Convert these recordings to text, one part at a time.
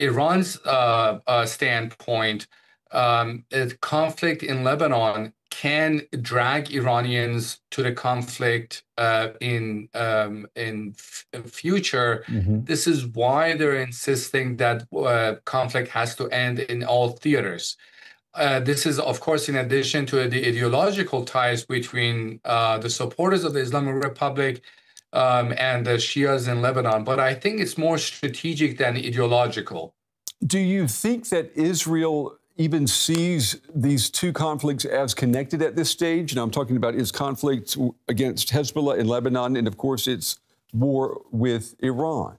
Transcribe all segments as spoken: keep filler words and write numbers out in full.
Iran's uh, uh, standpoint, um, the conflict in Lebanon can drag Iranians to the conflict uh, in um, in future. Mm-hmm. This is why they're insisting that uh, conflict has to end in all theaters. Uh, this is, of course, in addition to the ideological ties between uh, the supporters of the Islamic Republic um, and the Shias in Lebanon. But I think it's more strategic than ideological. Do you think that Israel even sees these two conflicts as connected at this stage? Now, I'm talking about its conflict against Hezbollah in Lebanon and, of course, its war with Iran.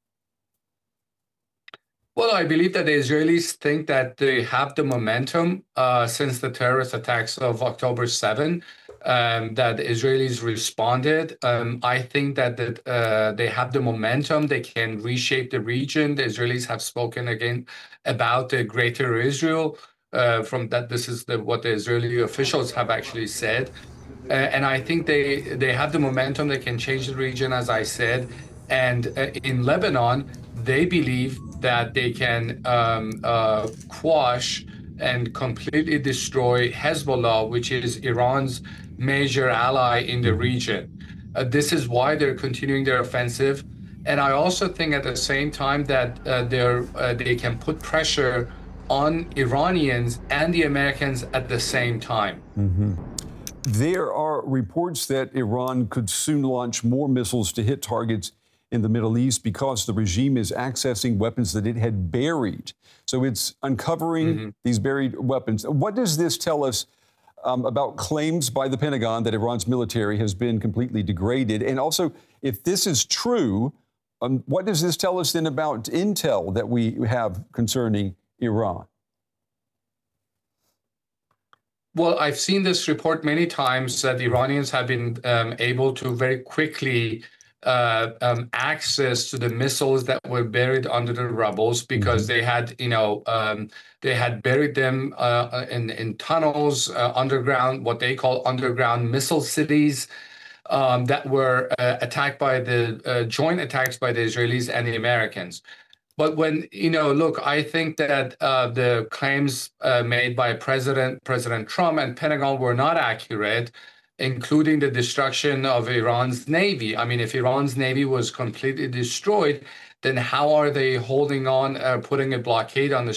Well, I believe that the Israelis think that they have the momentum uh, since the terrorist attacks of October seventh, um, that the Israelis responded. Um, I think that, that uh, they have the momentum. They can reshape the region. The Israelis have spoken again about the greater Israel. Uh, from that, this is the, what the Israeli officials have actually said. Uh, and I think they, they have the momentum. They can change the region, as I said. And uh, in Lebanon, they believe that they can um, uh, quash and completely destroy Hezbollah, which is Iran's major ally in the region. Uh, this is why they're continuing their offensive. And I also think at the same time that uh, they're, uh, they can put pressure on Iranians and the Americans at the same time. Mm-hmm. There are reports that Iran could soon launch more missiles to hit targets in the Middle East because the regime is accessing weapons that it had buried. So it's uncovering mm-hmm. these buried weapons. What does this tell us um, about claims by the Pentagon that Iran's military has been completely degraded? And also, if this is true, um, what does this tell us then about intel that we have concerning Iran? Well, I've seen this report many times that the Iranians have been um, able to very quickly Uh, um, access to the missiles that were buried under the rubbles because mm-hmm. they had, you know, um, they had buried them uh, in, in tunnels uh, underground, what they call underground missile cities um, that were uh, attacked by the uh, joint attacks by the Israelis and the Americans. But when, you know, look, I think that uh, the claims uh, made by President President Trump and Pentagon were not accurate, including the destruction of Iran's Navy. I mean, if Iran's Navy was completely destroyed, then how are they holding on, uh, putting a blockade on the